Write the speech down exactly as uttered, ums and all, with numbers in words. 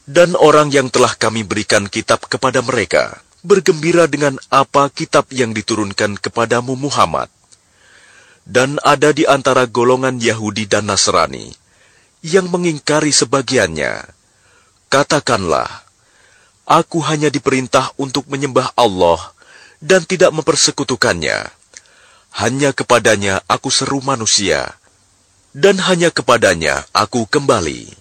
Dan orang yang telah kami berikan kitab kepada mereka bergembira dengan apa kitab yang diturunkan kepadamu Muhammad. Dan ada di antara golongan Yahudi dan Nasrani yang mengingkari sebagiannya. Katakanlah, aku hanya diperintah untuk menyembah Allah dan tidak mempersekutukannya. Hanya kepadanya aku seru manusia, dan hanya kepadanya aku kembali.